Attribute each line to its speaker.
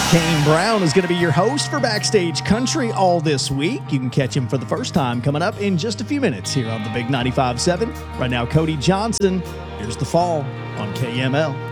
Speaker 1: Kane Brown is going to be your host for Backstage Country all this week. You can catch him for the first time coming up in just a few minutes here on the Big 95.7. Right now, Cody Johnson. Here's The Fall on KML.